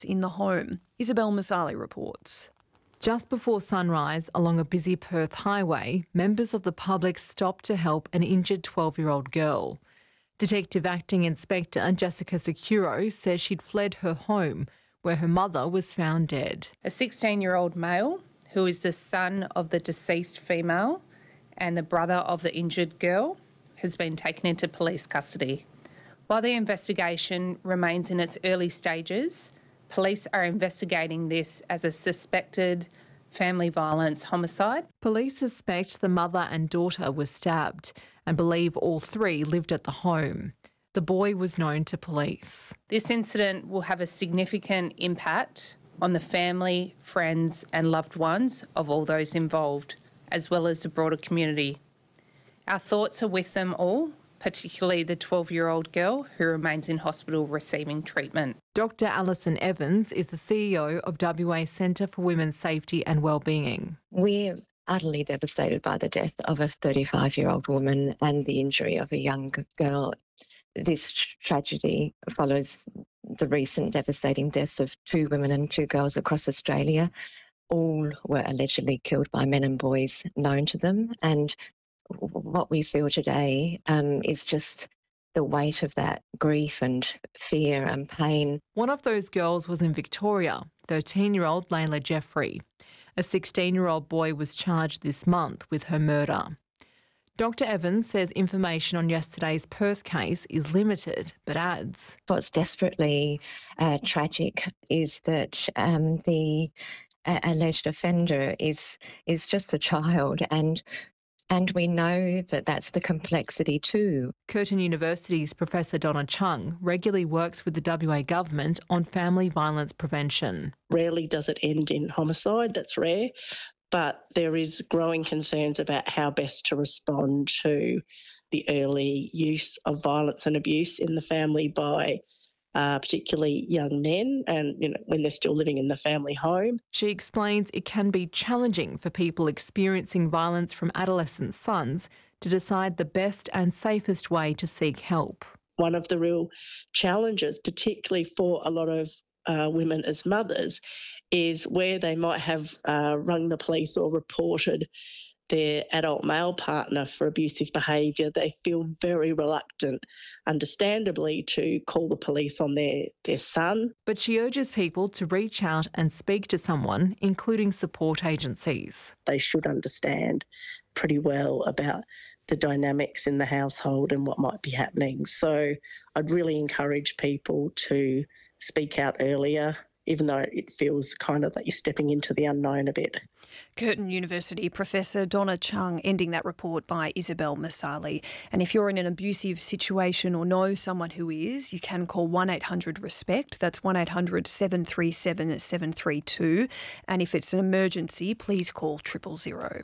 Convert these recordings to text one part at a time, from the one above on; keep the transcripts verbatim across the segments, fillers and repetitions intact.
in the home. Isabel Masali reports. Just before sunrise, along a busy Perth highway, members of the public stopped to help an injured twelve-year-old girl. Detective Acting Inspector Jessica Securo says she'd fled her home, where her mother was found dead. A sixteen-year-old male, who is the son of the deceased female and the brother of the injured girl, has been taken into police custody. While the investigation remains in its early stages, police are investigating this as a suspected family violence homicide. Police suspect the mother and daughter were stabbed and believe all three lived at the home. The boy was known to police. This incident will have a significant impact on the family, friends and loved ones of all those involved, as well as the broader community. Our thoughts are with them all, particularly the twelve-year-old girl who remains in hospital receiving treatment. Doctor Alison Evans is the C E O of W A Centre for Women's Safety and Wellbeing. We're utterly devastated by the death of a thirty-five-year-old woman and the injury of a young girl. This tragedy follows the recent devastating deaths of two women and two girls across Australia. All were allegedly killed by men and boys known to them, and what we feel today um, is just the weight of that grief and fear and pain. One of those girls was in Victoria, thirteen-year-old Layla Jeffrey. A sixteen-year-old boy was charged this month with her murder. Doctor Evans says information on yesterday's Perth case is limited, but adds. What's desperately uh, tragic is that um, the uh, alleged offender is is just a child, and And we know that that's the complexity too. Curtin University's Professor Donna Chung regularly works with the W A government on family violence prevention. Rarely does it end in homicide, that's rare, but there is growing concerns about how best to respond to the early use of violence and abuse in the family by Uh, particularly young men and you know when they're still living in the family home. She explains it can be challenging for people experiencing violence from adolescent sons to decide the best and safest way to seek help. One of the real challenges, particularly for a lot of uh, women as mothers, is where they might have uh, rung the police or reported their adult male partner for abusive behaviour. They feel very reluctant, understandably, to call the police on their, their son. But she urges people to reach out and speak to someone, including support agencies. They should understand pretty well about the dynamics in the household and what might be happening. So I'd really encourage people to speak out earlier, even though it feels kind of that you're stepping into the unknown a bit. Curtin University Professor Donna Chung ending that report by Isabel Masali. And if you're in an abusive situation or know someone who is, you can call one eight hundred RESPECT. That's one eight hundred seven three seven seven three two. And if it's an emergency, please call triple zero.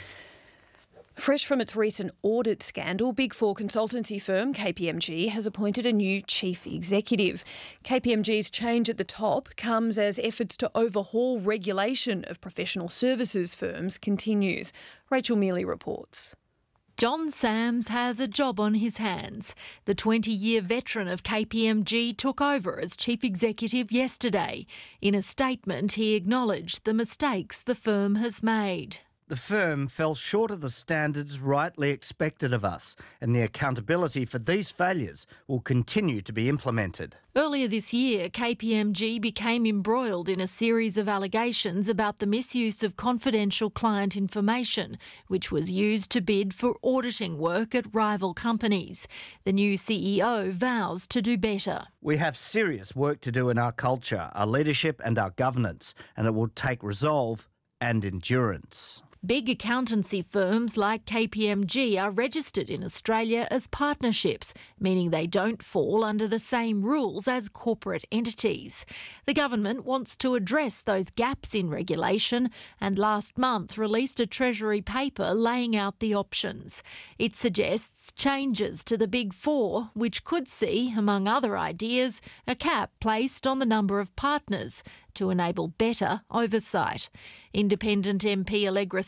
Fresh from its recent audit scandal, Big Four consultancy firm K P M G has appointed a new chief executive. K P M G's change at the top comes as efforts to overhaul regulation of professional services firms continues. Rachel Mealy reports. John Sams has a job on his hands. The twenty-year veteran of K P M G took over as chief executive yesterday. In a statement, he acknowledged the mistakes the firm has made. The firm fell short of the standards rightly expected of us, and the accountability for these failures will continue to be implemented. Earlier this year, K P M G became embroiled in a series of allegations about the misuse of confidential client information, which was used to bid for auditing work at rival companies. The new C E O vows to do better. We have serious work to do in our culture, our leadership and our governance, and it will take resolve and endurance. Big accountancy firms like K P M G are registered in Australia as partnerships, meaning they don't fall under the same rules as corporate entities. The government wants to address those gaps in regulation and last month released a Treasury paper laying out the options. It suggests changes to the Big Four, which could see, among other ideas, a cap placed on the number of partners to enable better oversight. Independent M P Allegra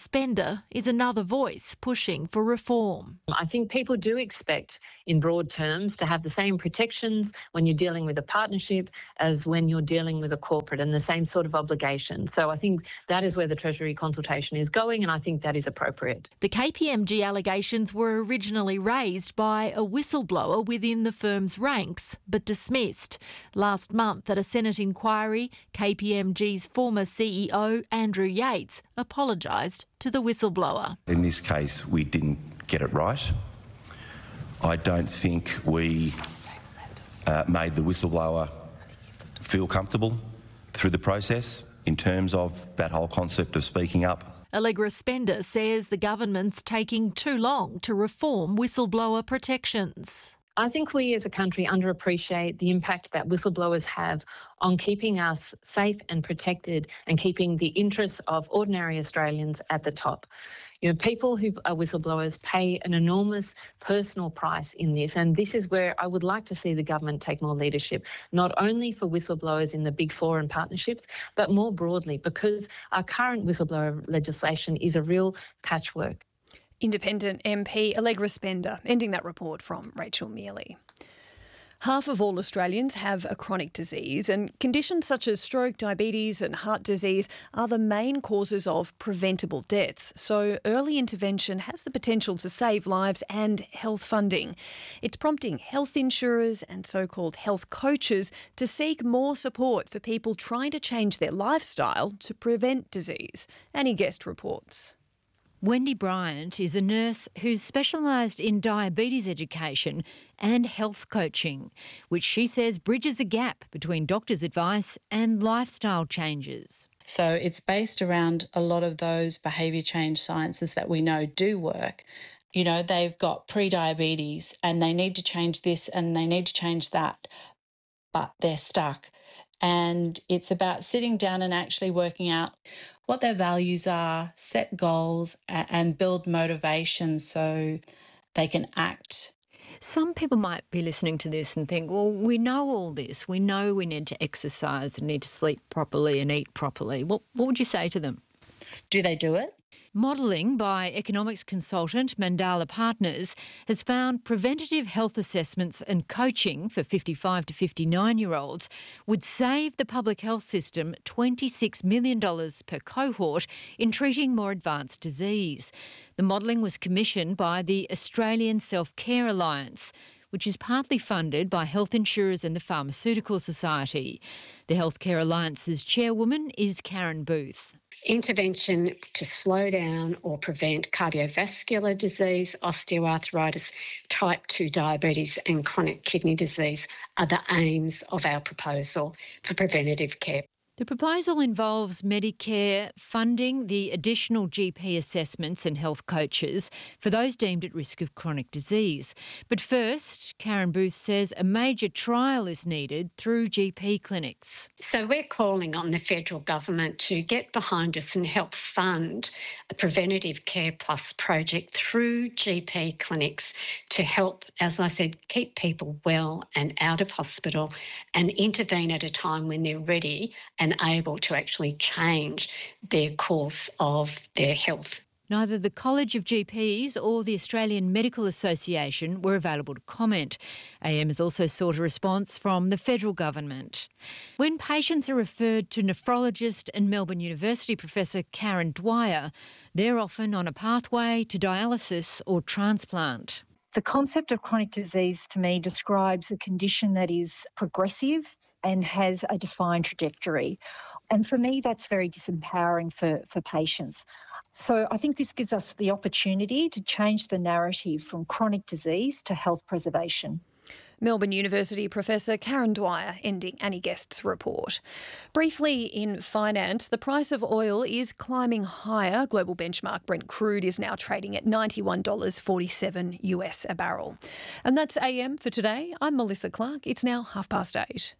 Spender is another voice pushing for reform. I think people do expect, in broad terms, to have the same protections when you're dealing with a partnership as when you're dealing with a corporate, and the same sort of obligation. So I think that is where the Treasury consultation is going, and I think that is appropriate. The K P M G allegations were originally raised by a whistleblower within the firm's ranks, but dismissed. Last month at a Senate inquiry, K P M G's former C E O, Andrew Yates, apologised to the whistleblower. In this case, we didn't get it right. I don't think we uh, made the whistleblower feel comfortable through the process in terms of that whole concept of speaking up. Allegra Spender says the government's taking too long to reform whistleblower protections. I think we as a country underappreciate the impact that whistleblowers have on keeping us safe and protected and keeping the interests of ordinary Australians at the top. You know, people who are whistleblowers pay an enormous personal price in this, and this is where I would like to see the government take more leadership, not only for whistleblowers in the Big Four and partnerships, but more broadly, because our current whistleblower legislation is a real patchwork. Independent M P Allegra Spender, ending that report from Rachel Mealy. Half of all Australians have a chronic disease, and conditions such as stroke, diabetes and heart disease are the main causes of preventable deaths. So early intervention has the potential to save lives and health funding. It's prompting health insurers and so-called health coaches to seek more support for people trying to change their lifestyle to prevent disease. Annie Guest reports. Wendy Bryant is a nurse who's specialised in diabetes education and health coaching, which she says bridges a gap between doctors' advice and lifestyle changes. So it's based around a lot of those behaviour change sciences that we know do work. You know, they've got pre-diabetes and they need to change this and they need to change that, but they're stuck. And it's about sitting down and actually working out what their values are, set goals and build motivation so they can act. Some people might be listening to this and think, well, we know all this. We know we need to exercise and need to sleep properly and eat properly. What, what would you say to them? Do they do it? Modelling by economics consultant Mandala Partners has found preventative health assessments and coaching for fifty-five to fifty-nine-year-olds would save the public health system twenty-six million dollars per cohort in treating more advanced disease. The modelling was commissioned by the Australian Self-Care Alliance, which is partly funded by health insurers and the Pharmaceutical Society. The Healthcare Alliance's chairwoman is Karen Booth. Intervention to slow down or prevent cardiovascular disease, osteoarthritis, type two diabetes and chronic kidney disease are the aims of our proposal for preventative care. The proposal involves Medicare funding the additional G P assessments and health coaches for those deemed at risk of chronic disease. But first, Karen Booth says a major trial is needed through G P clinics. So we're calling on the federal government to get behind us and help fund a Preventative Care Plus project through G P clinics to help, as I said, keep people well and out of hospital and intervene at a time when they're ready and able to actually change their course of their health. Neither the College of G Ps or the Australian Medical Association were available to comment. A M has also sought a response from the federal government. When patients are referred to nephrologist and Melbourne University professor Karen Dwyer, they're often on a pathway to dialysis or transplant. The concept of chronic disease to me describes a condition that is progressive and has a defined trajectory. And for me, that's very disempowering for, for patients. So I think this gives us the opportunity to change the narrative from chronic disease to health preservation. Melbourne University professor Karen Dwyer ending Annie Guest's report. Briefly in finance, the price of oil is climbing higher. Global benchmark Brent crude is now trading at ninety-one dollars forty-seven US a barrel. And that's A M for today. I'm Melissa Clark. It's now half past eight.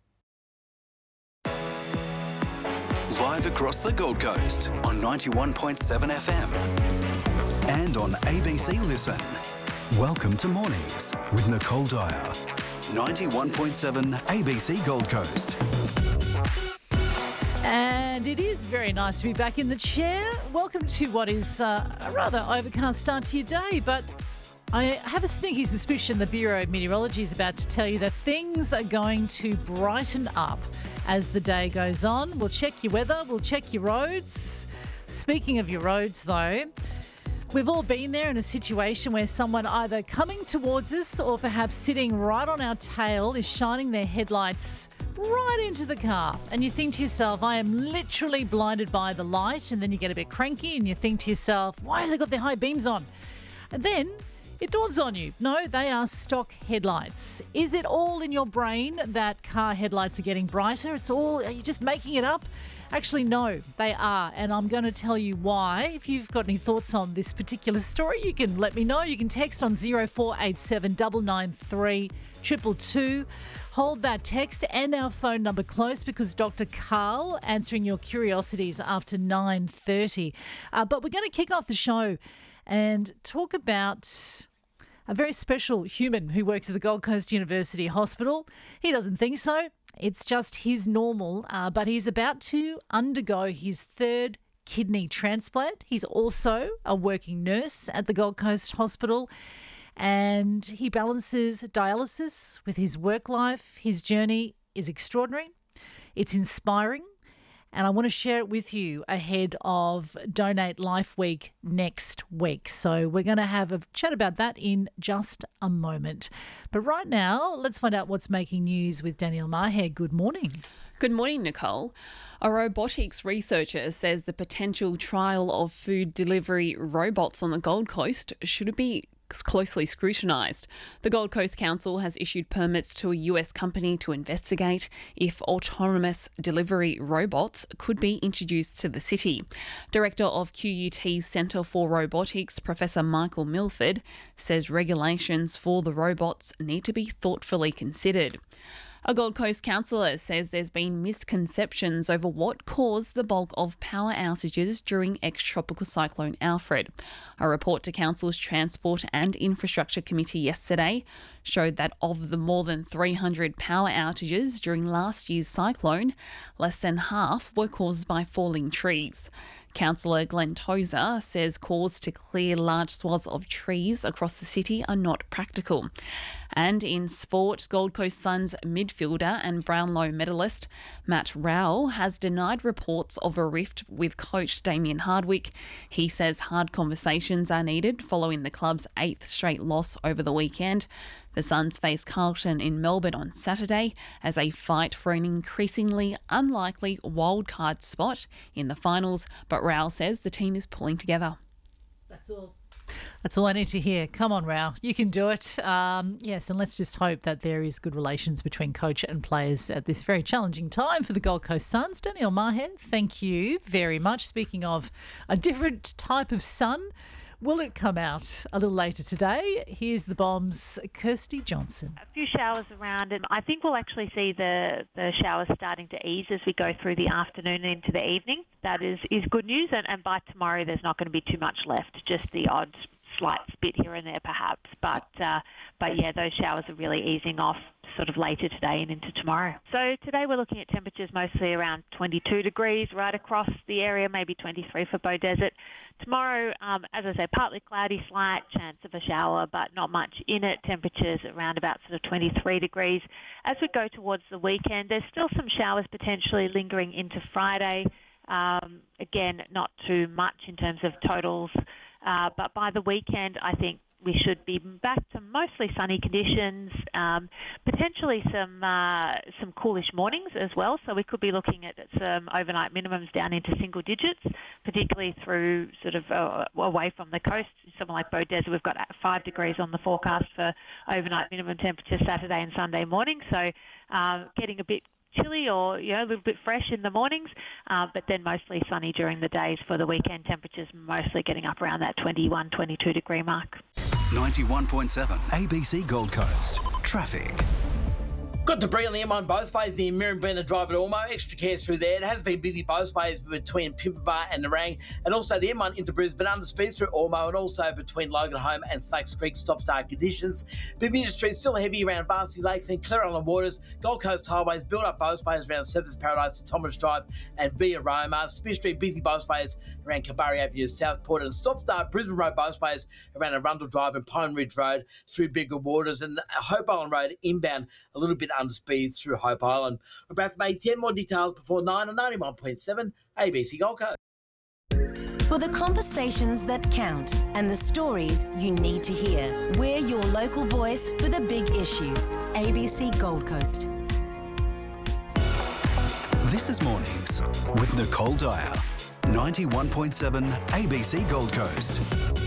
Live across the Gold Coast on ninety-one point seven F M and on A B C Listen. Welcome to Mornings with Nicole Dyer. ninety-one point seven A B C Gold Coast. And And it is very nice to be back in the chair. Welcome to what is uh, a rather overcast start to your day, but I have a sneaky suspicion the Bureau of Meteorology is about to tell you that things are going to brighten up as the day goes on. We'll check your weather, we'll check your roads. Speaking of your roads, though, we've all been there in a situation where someone either coming towards us or perhaps sitting right on our tail is shining their headlights right into the car. And you think to yourself, I am literally blinded by the light. And then you get a bit cranky and you think to yourself, why have they got their high beams on? And then it dawns on you, no, they are stock headlights. Is it all in your brain that car headlights are getting brighter? It's all, are you just making it up? Actually, no, they are, and I'm going to tell you why. If you've got any thoughts on this particular story, you can let me know. You can text on zero four eight seven nine nine three two two two. Hold that text and our phone number close because Doctor Carl answering your curiosities after nine thirty. Uh, but we're going to kick off the show and talk about a very special human who works at the Gold Coast University Hospital. He doesn't think so. It's just his normal, uh, but he's about to undergo his third kidney transplant. He's also a working nurse at the Gold Coast Hospital, and he balances dialysis with his work life. His journey is extraordinary. It's inspiring. And I want to share it with you ahead of Donate Life Week next week. So we're going to have a chat about that in just a moment. But right now, let's find out what's making news with Danielle Maher. Good morning. Good morning, Nicole. A robotics researcher says the potential trial of food delivery robots on the Gold Coast should be closely scrutinised. The Gold Coast Council has issued permits to a U S company to investigate if autonomous delivery robots could be introduced to the city. Director of Q U T's Centre for Robotics, Professor Michael Milford, says regulations for the robots need to be thoughtfully considered. A Gold Coast councillor says there's been misconceptions over what caused the bulk of power outages during ex-tropical cyclone Alfred. A report to Council's Transport and Infrastructure Committee yesterday showed that of the more than three hundred power outages during last year's cyclone, less than half were caused by falling trees. Councillor Glenn Tozer says calls to clear large swaths of trees across the city are not practical. And in sport, Gold Coast Suns midfielder and Brownlow medalist Matt Rowell has denied reports of a rift with coach Damien Hardwick. He says hard conversations are needed following the club's eighth straight loss over the weekend. The Suns face Carlton in Melbourne on Saturday as they fight for an increasingly unlikely wildcard spot in the finals, but Rowell says the team is pulling together. That's all. That's all I need to hear. Come on, Rao. You can do it. Um, yes, and let's just hope that there is good relations between coach and players at this very challenging time for the Gold Coast Suns. Danielle Maher, thank you very much. Speaking of a different type of sun, will it come out a little later today? Here's the Bomb's Kirsty Johnson. A few showers around, and I think we'll actually see the, the showers starting to ease as we go through the afternoon and into the evening. That is, is good news, and, and by tomorrow there's not going to be too much left, just the odd slight spit here and there perhaps. But, uh, but yeah, those showers are really easing off sort of later today and into tomorrow. So today we're looking at temperatures mostly around twenty-two degrees right across the area, maybe twenty-three for Beaudesert. Tomorrow, um, as I say, partly cloudy, slight chance of a shower, but not much in it. Temperatures around about sort of twenty-three degrees. As we go towards the weekend, there's still some showers potentially lingering into Friday. Um, again, not too much in terms of totals, uh, but by the weekend, I think we should be back to mostly sunny conditions, um, potentially some uh, some coolish mornings as well. So we could be looking at some overnight minimums down into single digits, particularly through sort of uh, away from the coast. Somewhere like Beaudesert, we've got five degrees on the forecast for overnight minimum temperature Saturday and Sunday morning. So uh, getting a bit chilly or you know a little bit fresh in the mornings, uh, but then mostly sunny during the days for the weekend. Temperatures mostly getting up around that twenty-one, twenty-two degree mark. ninety-one point seven A B C Gold Coast. Traffic. Got debris on the M one both ways near Mirimbeen, the drive at Ormo. Extra cares through there. It has been busy both ways between Pimpabah and Nerang, and also the M one into Brisbane under speeds through Ormo, and also between Logan Home and Slacks Creek stop-start conditions. Bermuda Street still heavy around Varsity Lakes and Clare Island Waters. Gold Coast highways build up both ways around Surfers Paradise to Thomas Drive and Via Roma. Smith Street busy both ways around Kabari Avenue, Southport, and stop-start Brisbane Road both ways around Arundel Drive and Pine Ridge Road through Bigger Waters, and Hope Island Road inbound a little bit under speed through Hope Island. We're back from eight ten. More details before nine on ninety-one point seven A B C Gold Coast. For the conversations that count and the stories you need to hear, we're your local voice for the big issues. A B C Gold Coast. This is Mornings with Nicole Dyer. ninety-one point seven A B C Gold Coast.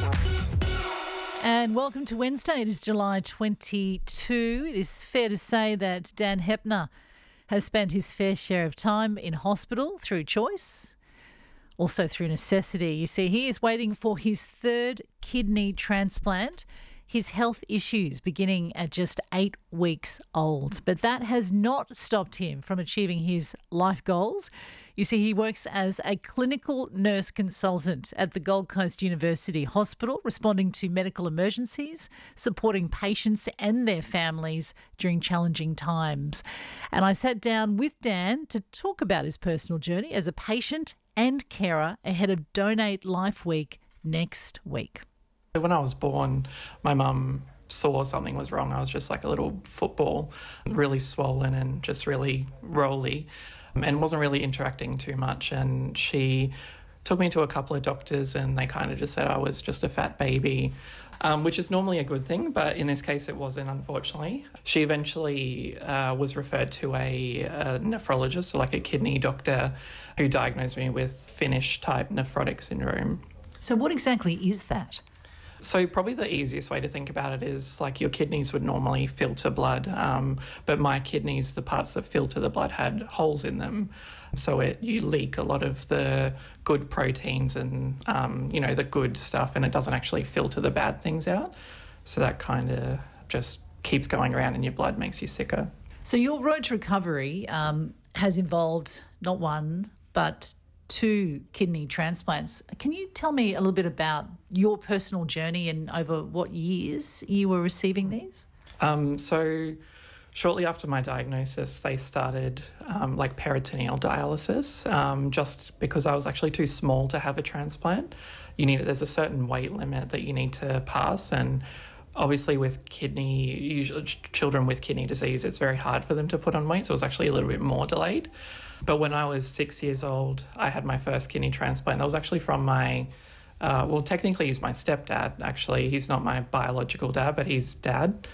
And welcome to Wednesday. It is July twenty-second. It is fair to say that Dan Hepner has spent his fair share of time in hospital through choice, also through necessity. You see, he is waiting for his third kidney transplant. His health issues beginning at just eight weeks old. But that has not stopped him from achieving his life goals. You see, he works as a clinical nurse consultant at the Gold Coast University Hospital, responding to medical emergencies, supporting patients and their families during challenging times. And I sat down with Dan to talk about his personal journey as a patient and carer ahead of Donate Life Week next week. When I was born, my mum saw something was wrong. I was just like a little football, really swollen and just really rolly, and wasn't really interacting too much. And she took me to a couple of doctors and they kind of just said I was just a fat baby, um, which is normally a good thing, but in this case it wasn't, unfortunately. She eventually uh, was referred to a, a nephrologist, so like a kidney doctor, who diagnosed me with Finnish-type nephrotic syndrome. So what exactly is that? So probably the easiest way to think about it is like your kidneys would normally filter blood, um, but my kidneys, the parts that filter the blood, had holes in them. So it you leak a lot of the good proteins and, um, you know, the good stuff, and it doesn't actually filter the bad things out. So that kind of just keeps going around in your blood, makes you sicker. So your road to recovery um, has involved not one, but two kidney transplants. Can you tell me a little bit about your personal journey and over what years you were receiving these? Um, so shortly after my diagnosis, they started um, like peritoneal dialysis, um, just because I was actually too small to have a transplant. You need there's a certain weight limit that you need to pass, and obviously with kidney, usually children with kidney disease, it's very hard for them to put on weight, so it was actually a little bit more delayed. But when I was six years old, I had my first kidney transplant. That was actually from my, uh, well, technically he's my stepdad, actually. He's not my biological dad, but he's dad.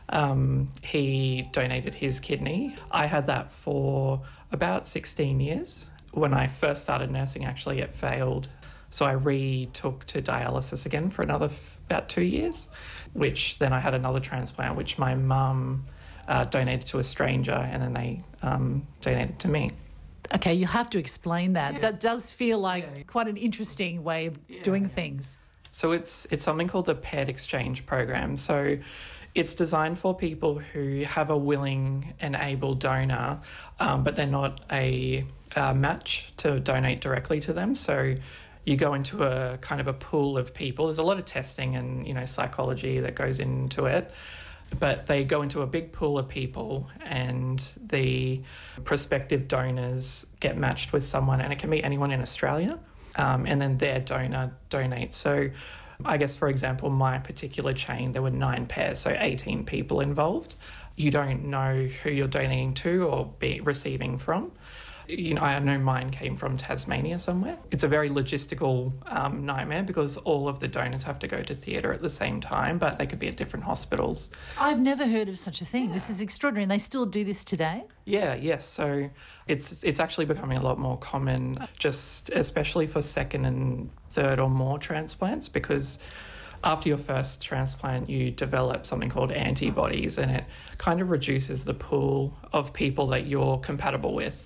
Um, he donated his kidney. I had that for about sixteen years. When I first started nursing, actually, it failed. So I retook to dialysis again for another f- about two years, which then I had another transplant, which my mum uh, donated to a stranger, and then they um, donated to me. Okay, you'll have to explain that. Yeah. That does feel like yeah. quite an interesting way of yeah. doing things. So it's it's something called the paired exchange program. So it's designed for people who have a willing and able donor, um, but they're not a, a match to donate directly to them. So you go into a kind of a pool of people. There's a lot of testing and, you know, psychology that goes into it. But they go into a big pool of people, and the prospective donors get matched with someone, and it can be anyone in Australia, um, and then their donor donates. So I guess, for example, my particular chain, there were nine pairs, so eighteen people involved. You don't know who you're donating to or be receiving from. You know, I know mine came from Tasmania somewhere. It's a very logistical um, nightmare because all of the donors have to go to theatre at the same time, but they could be at different hospitals. I've never heard of such a thing. Yeah. This is extraordinary. And they still do this today? Yeah, yes. So it's it's actually becoming a lot more common, just especially for second and third or more transplants, because after your first transplant, you develop something called antibodies, and it kind of reduces the pool of people that you're compatible with.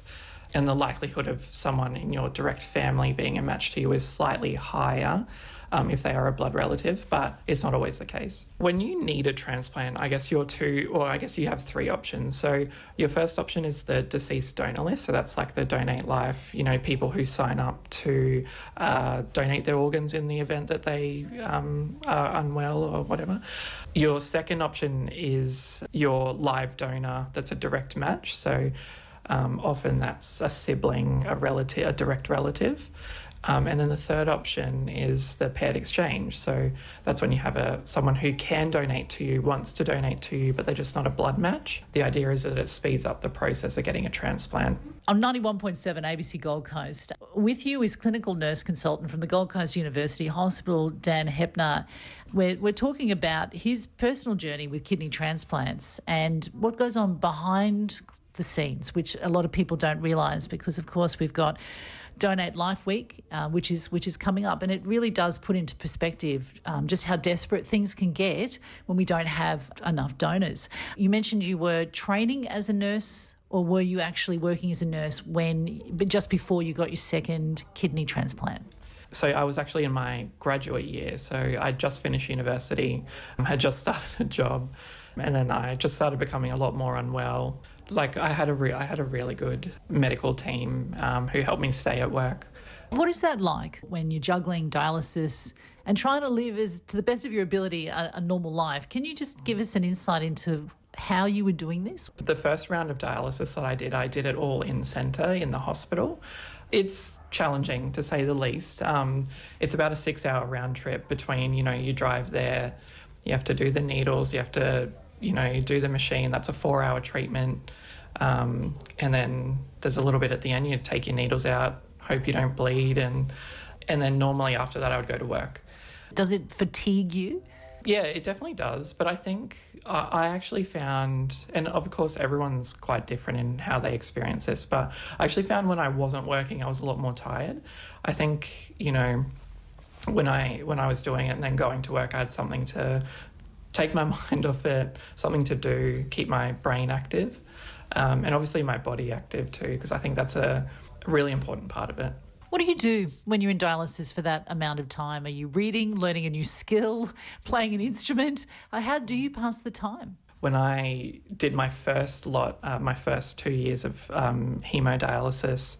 and the likelihood of someone in your direct family being a match to you is slightly higher um, if they are a blood relative, but it's not always the case. When you need a transplant, I guess you're two, or I guess you have three options. So your first option is the deceased donor list. So that's like the Donate Life, you know, people who sign up to uh, donate their organs in the event that they um, are unwell or whatever. Your second option is your live donor that's a direct match. So um, often that's a sibling, a relative, a direct relative. Um, and then the third option is the paired exchange. So that's when you have a someone who can donate to you, wants to donate to you, but they're just not a blood match. The idea is that it speeds up the process of getting a transplant. On ninety-one point seven A B C Gold Coast, with you is clinical nurse consultant from the Gold Coast University Hospital, Dan Hepner. We're, we're talking about his personal journey with kidney transplants and what goes on behind the scenes, which a lot of people don't realise because, of course, we've got Donate Life Week, uh, which is which is coming up, and it really does put into perspective um, just how desperate things can get when we don't have enough donors. You mentioned you were training as a nurse, or were you actually working as a nurse when, but just before you got your second kidney transplant? So I was actually in my graduate year, so I just finished university, had just started a job, and then I just started becoming a lot more unwell. Like I had a re- I had a really good medical team um, who helped me stay at work. What is that like when you're juggling dialysis and trying to live as to the best of your ability a, a normal life? Can you just give us an insight into how you were doing this? The first round of dialysis that I did, I did it all in centre in the hospital. It's challenging to say the least. Um, it's about a six-hour round trip between, you know, you drive there, you have to do the needles, you have to, you know, do the machine. That's a four-hour treatment. Um, and then there's a little bit at the end. You take your needles out, hope you don't bleed, and and then normally after that I would go to work. Does it fatigue you? Yeah, it definitely does. But I think I, I actually found, and of course everyone's quite different in how they experience this, but I actually found when I wasn't working, I was a lot more tired. I think, you know, when I when I was doing it and then going to work, I had something to take my mind off it, something to do, keep my brain active, um, and obviously my body active too, because I think that's a really important part of it. What do you do when you're in dialysis for that amount of time? Are you reading, learning a new skill, playing an instrument? How do you pass the time? When I did my first lot, uh, my first two years of um, hemodialysis,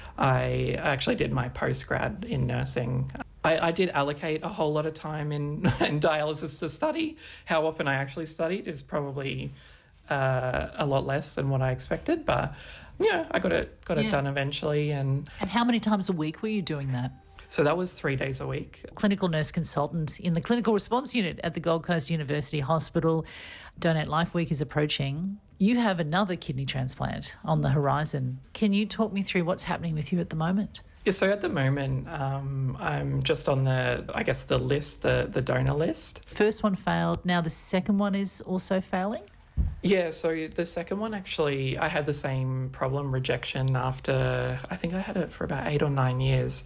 I actually did my postgrad in nursing. I, I did allocate a whole lot of time in, in dialysis to study. How often I actually studied is probably uh, a lot less than what I expected, but yeah, I got it got it yeah. done eventually. And and how many times a week were you doing that? So that was three days a week. Clinical nurse consultant in the clinical response unit at the Gold Coast University Hospital. Donate Life Week is approaching. You have another kidney transplant on the horizon. Can you talk me through what's happening with you at the moment? Yeah, so at the moment, um, I'm just on the, I guess, the list, the, the donor list. First one failed. Now the second one is also failing? Yeah, so the second one actually, I had the same problem, rejection, after, I think I had it for about eight or nine years.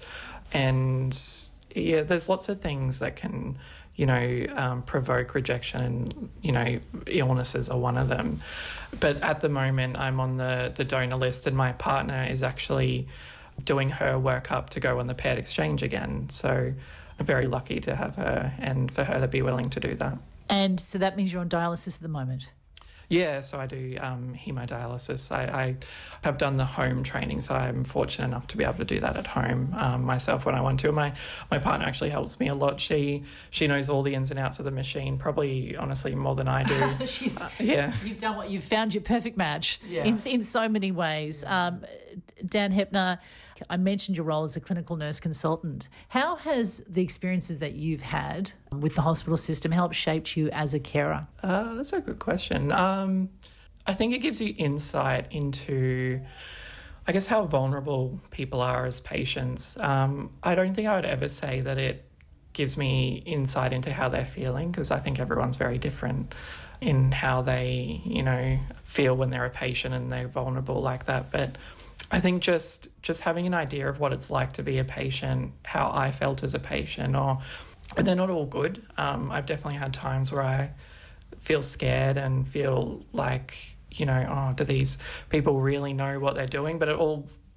And yeah, there's lots of things that can, you know, um, provoke rejection, and, you know, illnesses are one of them. But at the moment, I'm on the, the donor list, and my partner is actually doing her workup to go on the paired exchange again. So I'm very lucky to have her and for her to be willing to do that. And so that means you're on dialysis at the moment? Yeah, so I do um, hemodialysis. I, I have done the home training, so I'm fortunate enough to be able to do that at home um, myself when I want to. My my partner actually helps me a lot. She she knows all the ins and outs of the machine, probably honestly more than I do. She's, uh, yeah, you've done what you've found your perfect match yeah. in in so many ways. Um, Dan Hepner, I mentioned your role as a clinical nurse consultant. How has the experiences that you've had with the hospital system helped shape you as a carer? Uh, that's a good question. Um, I think it gives you insight into, I guess, how vulnerable people are as patients. Um, I don't think I would ever say that it gives me insight into how they're feeling, because I think everyone's very different in how they, you know, feel when they're a patient and they're vulnerable like that. But I think just just having an idea of what it's like to be a patient, how I felt as a patient, or and they're not all good. Um, I've definitely had times where I feel scared and feel like, you know, oh, do these people really know what they're doing? But it all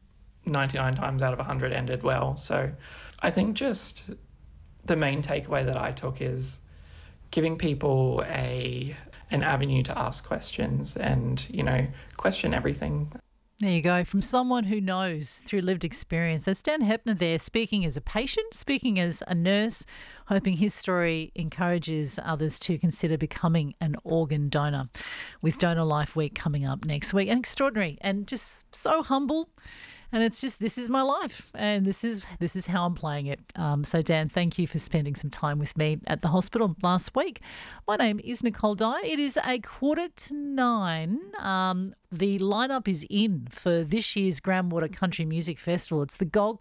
ninety-nine times out of one hundred ended well. So I think just the main takeaway that I took is giving people a an avenue to ask questions and, you know, question everything. There you go. From someone who knows through lived experience. That's Dan Hepner there, speaking as a patient, speaking as a nurse, hoping his story encourages others to consider becoming an organ donor, with Donor Life Week coming up next week. And extraordinary and just so humble. And it's just, this is my life and this is this is how I'm playing it. Um, so, Dan, thank you for spending some time with me at the hospital last week. My name is Nicole Dyer. It is a quarter to nine. Um, the lineup is in for this year's Groundwater Country Music Festival. It's the Gold